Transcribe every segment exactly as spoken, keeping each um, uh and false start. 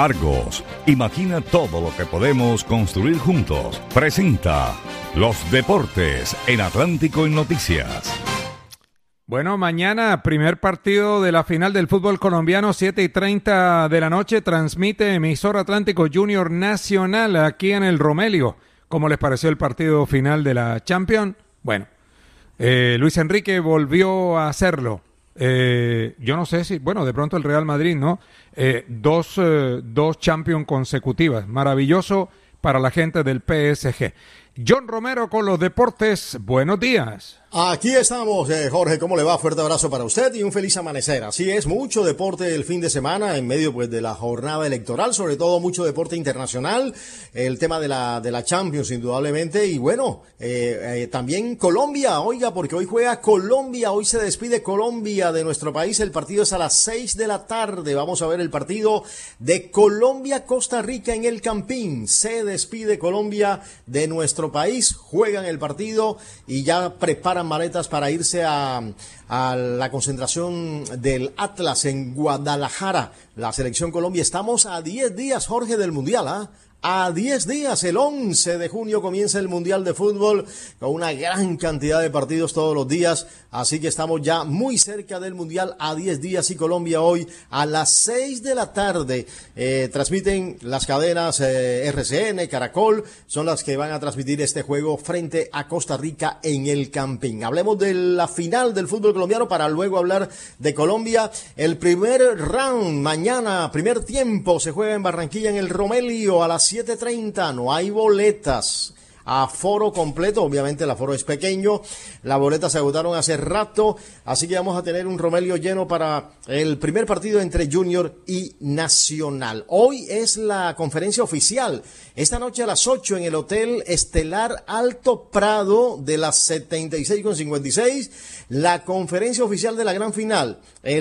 Argos, imagina todo lo que podemos construir juntos. Presenta Los Deportes en Atlántico en Noticias. Bueno, mañana primer partido de la final del fútbol colombiano, siete y treinta de la noche, transmite emisor Atlántico Junior Nacional aquí en el Romelio. ¿Cómo les pareció el partido final de la Champions? Bueno, eh, Luis Enrique volvió a hacerlo. Eh, yo no sé si, bueno, de pronto el Real Madrid, ¿no? Eh, dos, eh, dos Champions consecutivas. Maravilloso para la gente del P S G. John Romero con los deportes. Buenos días. Aquí estamos, eh, Jorge, ¿cómo le va? Fuerte abrazo para usted y un feliz amanecer. Así es, mucho deporte el fin de semana en medio pues de la jornada electoral, sobre todo mucho deporte internacional, el tema de la de la Champions indudablemente y bueno, eh, eh, también Colombia, oiga, porque hoy juega Colombia, hoy se despide Colombia de nuestro país, el partido es a las seis de la tarde, vamos a ver el partido de Colombia-Costa Rica en el Campín, se despide Colombia de nuestro país, juegan el partido y ya preparan maletas para irse a, a la concentración del Atlas en Guadalajara, la selección Colombia. Estamos a diez días, Jorge, del Mundial, ¿ah? ¿eh? A diez días, el once de junio comienza el Mundial de Fútbol con una gran cantidad de partidos todos los días, así que estamos ya muy cerca del Mundial a diez días y Colombia hoy a las seis de la tarde eh, transmiten las cadenas eh, R C N, Caracol, son las que van a transmitir este juego frente a Costa Rica en el Campín. Hablemos de la final del fútbol colombiano para luego hablar de Colombia. El primer round mañana, primer tiempo, se juega en Barranquilla en el Romelio a las siete treinta, no hay boletas, aforo completo, obviamente el aforo es pequeño, las boletas se agotaron hace rato, así que vamos a tener un Romelio lleno para el primer partido entre Junior y Nacional. Hoy es la conferencia oficial, esta noche a las ocho en el Hotel Estelar Alto Prado de las setenta y seis con cincuenta y seis, la conferencia oficial de la gran final,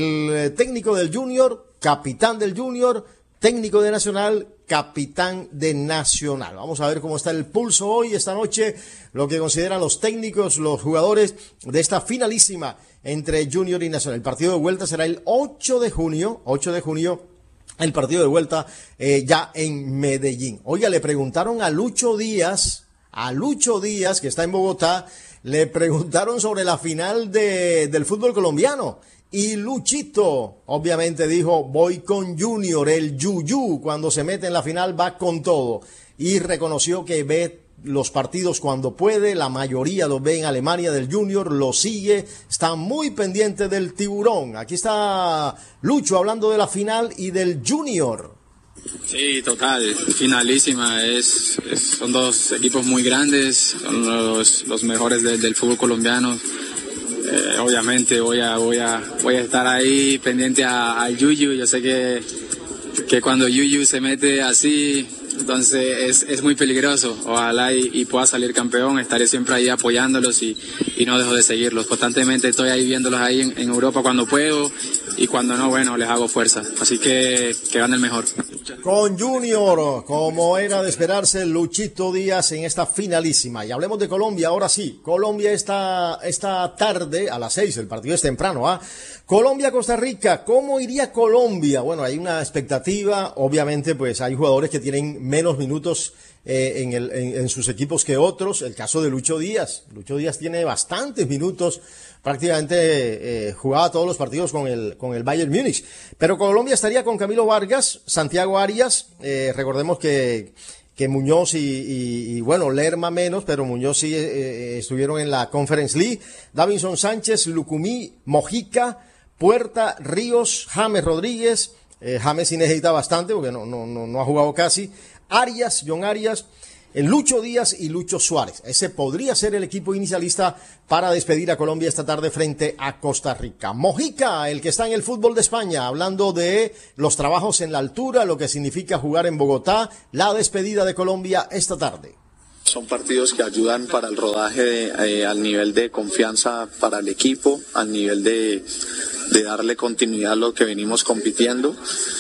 el técnico del Junior, capitán del Junior, técnico de Nacional, capitán de Nacional. Vamos a ver cómo está el pulso hoy, esta noche, lo que consideran los técnicos, los jugadores de esta finalísima entre Junior y Nacional. El partido de vuelta será el ocho de junio, ocho de junio, el partido de vuelta eh, ya en Medellín. Oiga, le preguntaron a Lucho Díaz, a Lucho Díaz, que está en Bogotá, le preguntaron sobre la final de, del fútbol colombiano. Y Luchito, obviamente dijo, voy con Junior, el Yuyu, cuando se mete en la final va con todo. Y reconoció que ve los partidos cuando puede, la mayoría los ve en Alemania del Junior, lo sigue, está muy pendiente del tiburón. Aquí está Lucho hablando de la final y del Junior. Sí, total, finalísima, es, es son dos equipos muy grandes, son los, los mejores de, del fútbol colombiano. Eh, obviamente voy a voy a voy a estar ahí pendiente al Yuyu. Yo sé que que cuando Yuyu se mete así, entonces es, es muy peligroso. Ojalá y, y pueda salir campeón. Estaré siempre ahí apoyándolos y, y no dejo de seguirlos. Constantemente estoy ahí viéndolos ahí en, en Europa cuando puedo y cuando no, bueno, les hago fuerza. Así que que gane el mejor. Con Junior, como era de esperarse, Luchito Díaz en esta finalísima. Y hablemos de Colombia, ahora sí. Colombia esta, esta tarde, a las seis, el partido es temprano, ¿ah? Colombia-Costa Rica, ¿cómo iría Colombia? Bueno, hay una expectativa, obviamente, pues hay jugadores que tienen menos minutos eh, en, el, en, en sus equipos que otros. El caso de Lucho Díaz. Lucho Díaz tiene bastantes minutos, prácticamente eh, jugaba todos los partidos con el con el Bayern Múnich. Pero Colombia estaría con Camilo Vargas, Santiago Arias, eh, recordemos que que Muñoz y, y, y bueno, Lerma menos, pero Muñoz sí eh, estuvieron en la Conference League, Davinson Sánchez, Lucumí, Mojica, Puerta, Ríos, James Rodríguez, eh, James sí necesita bastante porque no, no, no, no ha jugado casi, Arias, John Arias, el Lucho Díaz y Lucho Suárez. Ese podría ser el equipo inicialista para despedir a Colombia esta tarde frente a Costa Rica. Mojica, el que está en el fútbol de España, hablando de los trabajos en la altura, lo que significa jugar en Bogotá, la despedida de Colombia esta tarde. Son partidos que ayudan para el rodaje eh, al nivel de confianza para el equipo, al nivel de, de darle continuidad a lo que venimos compitiendo.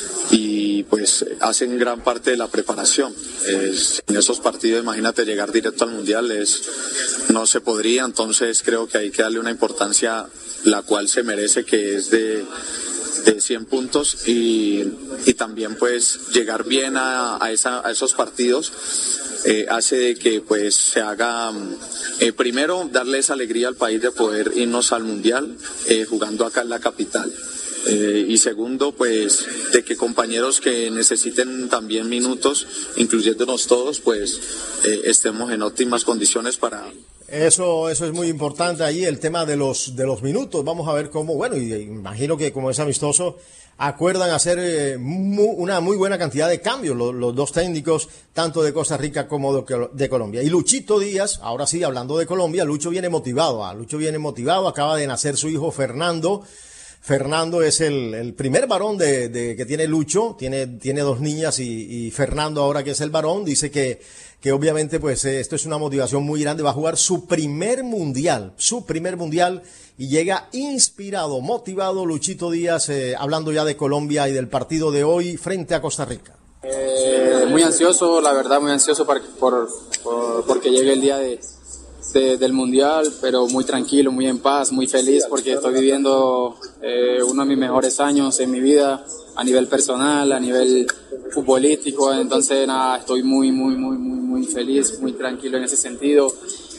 Y pues hacen gran parte de la preparación. Es, en esos partidos, imagínate, llegar directo al Mundial es, no se podría, entonces creo que hay que darle una importancia la cual se merece, que es de, de cien puntos y, y también pues llegar bien a, a, esa, a esos partidos eh, hace de que pues se haga, eh, primero darle esa alegría al país de poder irnos al Mundial eh, jugando acá en la capital. Eh, y segundo, pues, de que compañeros que necesiten también minutos, incluyéndonos todos, pues, eh, estemos en óptimas condiciones para... Eso, eso es muy importante ahí, el tema de los, de los minutos. Vamos a ver cómo, bueno, y imagino que como es amistoso, acuerdan hacer eh, muy, una muy buena cantidad de cambios los, los dos técnicos, tanto de Costa Rica como de, de Colombia. Y Luchito Díaz, ahora sí, hablando de Colombia, Lucho viene motivado, ¿ah? Lucho viene motivado, acaba de nacer su hijo Fernando. Fernando es el, el primer varón de, de que tiene Lucho, tiene, tiene dos niñas y, y Fernando ahora que es el varón, dice que, que obviamente pues esto es una motivación muy grande, va a jugar su primer mundial, su primer mundial y llega inspirado, motivado Luchito Díaz, eh, hablando ya de Colombia y del partido de hoy frente a Costa Rica. Eh, muy ansioso, la verdad muy ansioso por, por, por, porque llegue el día de... De, del mundial, pero muy tranquilo, muy en paz, muy feliz porque estoy viviendo eh, uno de mis mejores años en mi vida a nivel personal, a nivel futbolístico, entonces nada, estoy muy, muy, muy, muy, muy feliz, muy tranquilo en ese sentido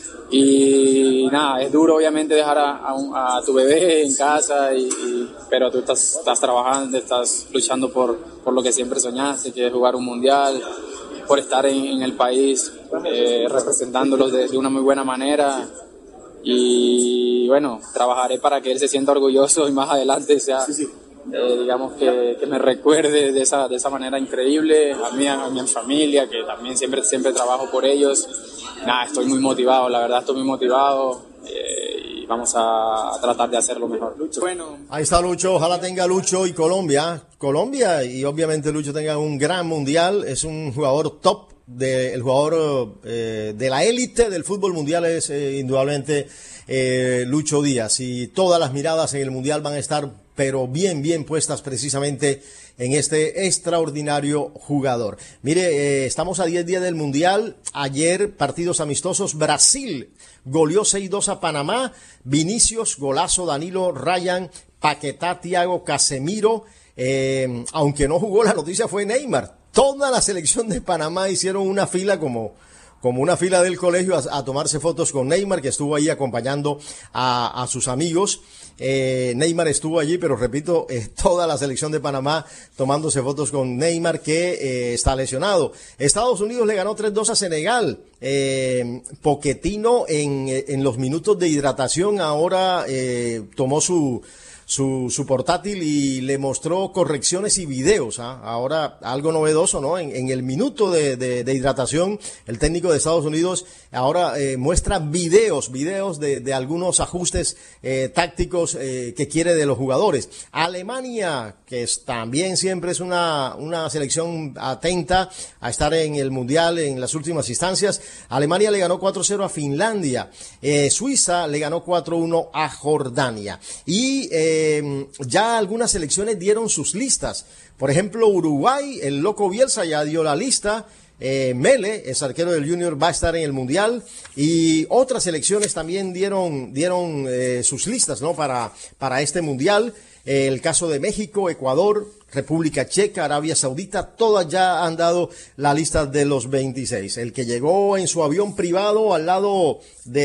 y nada, es duro obviamente dejar a, a, a tu bebé en casa, y, y, pero tú estás, estás trabajando, estás luchando por, por lo que siempre soñaste, que es jugar un mundial, por estar en, en el país eh, representándolos de, de una muy buena manera y bueno, trabajaré para que él se sienta orgulloso y más adelante sea, sí, sí. Eh, digamos que, que me recuerde de esa, de esa manera increíble, a mí, a mi familia, que también siempre, siempre trabajo por ellos. Nada, estoy muy motivado, la verdad estoy muy motivado. Eh, Vamos a tratar de hacerlo mejor. Lucho. Bueno. Ahí está Lucho, ojalá tenga Lucho y Colombia. Colombia y obviamente Lucho tenga un gran mundial. Es un jugador top, de, el jugador eh, de la élite del fútbol mundial es eh, indudablemente eh, Lucho Díaz. Y todas las miradas en el mundial van a estar, pero bien, bien puestas precisamente en este extraordinario jugador. Mire, eh, estamos a diez días del mundial. Ayer, partidos amistosos. Brasil goleó seis dos a Panamá. Vinicius, golazo, Danilo, Ryan, Paquetá, Thiago, Casemiro. Eh, aunque no jugó, la noticia fue Neymar. Toda la selección de Panamá hicieron una fila como... como una fila del colegio a, a tomarse fotos con Neymar, que estuvo ahí acompañando a, a sus amigos. Eh, Neymar estuvo allí, pero repito, eh, toda la selección de Panamá tomándose fotos con Neymar, que eh, está lesionado. Estados Unidos le ganó tres dos a Senegal. Eh, Pochettino en, en los minutos de hidratación ahora eh, tomó su... Su, su portátil y le mostró correcciones y videos, ¿ah? Ahora algo novedoso, ¿no? En, en el minuto de, de, de hidratación, el técnico de Estados Unidos ahora eh, muestra videos, videos de, de algunos ajustes eh, tácticos eh, que quiere de los jugadores. Alemania, que es, también siempre es una, una selección atenta a estar en el Mundial en las últimas instancias. Alemania le ganó cuatro cero a Finlandia. Eh, Suiza le ganó cuatro uno a Jordania. Y eh, Eh, ya algunas selecciones dieron sus listas. Por ejemplo, Uruguay, el Loco Bielsa ya dio la lista. Eh, Mele, el arquero del Junior, va a estar en el Mundial. Y otras selecciones también dieron, dieron eh, sus listas, ¿no? Para, para este Mundial. Eh, el caso de México, Ecuador, República Checa, Arabia Saudita, todas ya han dado la lista de los veintiséis. El que llegó en su avión privado al lado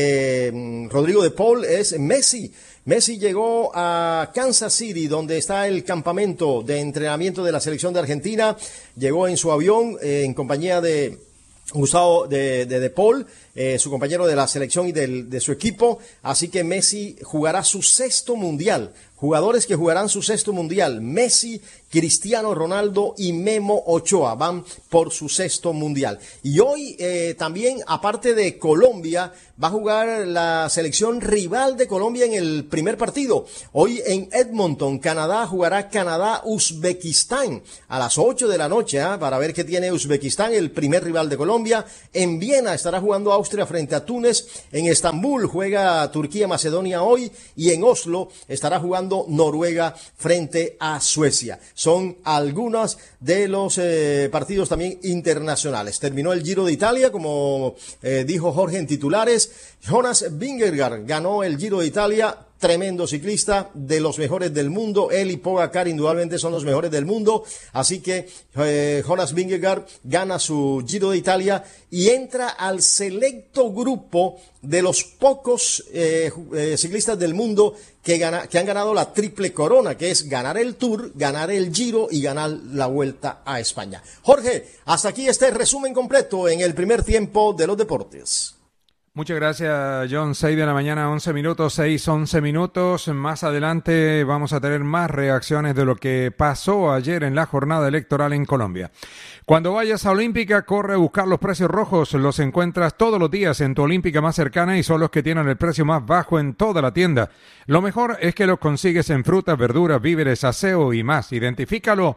de mm, Rodrigo de Paul es Messi. Messi llegó a Kansas City, donde está el campamento de entrenamiento de la selección de Argentina. Llegó en su avión eh, en compañía de Gustavo de, de, de Paul, eh, su compañero de la selección y del, de su equipo. Así que Messi jugará su sexto mundial. Jugadores que jugarán su sexto mundial: Messi, Cristiano Ronaldo y Memo Ochoa van por su sexto mundial. Y hoy eh, también, aparte de Colombia, va a jugar la selección rival de Colombia en el primer partido. Hoy en Edmonton, Canadá, jugará Canadá-Uzbekistán a las ocho de la noche, ¿eh? Para ver qué tiene Uzbekistán, el primer rival de Colombia. En Viena estará jugando Austria frente a Túnez. En Estambul juega Turquía-Macedonia hoy. Y en Oslo estará jugando Noruega frente a Suecia. Son algunos de los eh, partidos también internacionales. Terminó el Giro de Italia, como eh, dijo Jorge en titulares. Jonas Vingegaard ganó el Giro de Italia. tremendo ciclista, de los mejores del mundo. Él y Pogacar indudablemente son los mejores del mundo. Así que eh, Jonas Vingegaard gana su Giro de Italia y entra al selecto grupo de los pocos eh, eh, ciclistas del mundo que, gana, que han ganado la triple corona, que es ganar el Tour, ganar el Giro y ganar la Vuelta a España. Jorge, hasta aquí este resumen completo en el primer tiempo de los deportes. Muchas gracias, John. seis de la mañana, once minutos, seis, once minutos. Más adelante vamos a tener más reacciones de lo que pasó ayer en la jornada electoral en Colombia. Cuando vayas a Olímpica, corre a buscar los precios rojos. Los encuentras todos los días en tu Olímpica más cercana y son los que tienen el precio más bajo en toda la tienda. Lo mejor es que los consigues en frutas, verduras, víveres, aseo y más. Identifícalo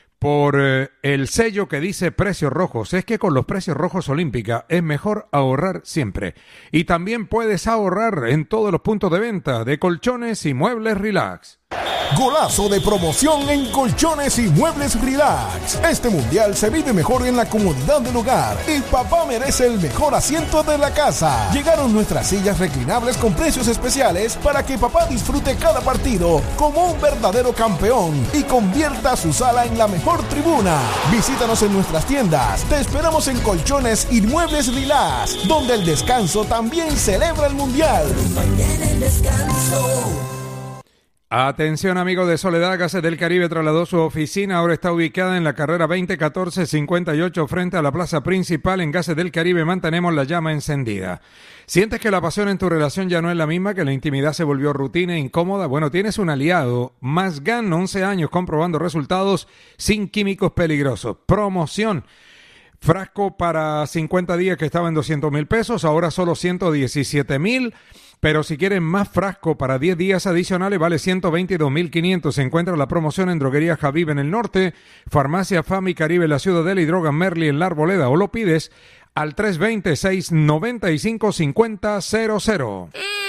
por eh, el sello que dice precios rojos. Es que con los precios rojos Olímpica es mejor ahorrar siempre. Y también puedes ahorrar en todos los puntos de venta de colchones y muebles Relax. Golazo de promoción en Colchones y Muebles Relax. Este mundial se vive mejor en la comodidad del hogar y papá merece el mejor asiento de la casa. Llegaron nuestras sillas reclinables con precios especiales para que papá disfrute cada partido como un verdadero campeón y convierta su sala en la mejor tribuna. Visítanos en nuestras tiendas. Te esperamos en Colchones y Muebles Relax, donde el descanso también celebra el mundial. Mañana el descanso. Atención, amigos de Soledad, Gases del Caribe trasladó su oficina, ahora está ubicada en la carrera veinte catorce cincuenta y ocho frente a la plaza principal. En Gases del Caribe mantenemos la llama encendida. ¿Sientes que la pasión en tu relación ya no es la misma, que la intimidad se volvió rutina e incómoda? Bueno, tienes un aliado, Masgan, once años comprobando resultados sin químicos peligrosos. Promoción. Frasco para cincuenta días que estaba en doscientos mil pesos, ahora solo ciento diecisiete mil. Pero si quieren más frasco para diez días adicionales, vale ciento veintidós mil quinientos. Se encuentra la promoción en Droguería Javib en el norte, Farmacia Fami Caribe en la Ciudadela y Droga Merli en la Arboleda. O lo pides al tres dos cero, seis nueve cinco, cinco cero cero cero.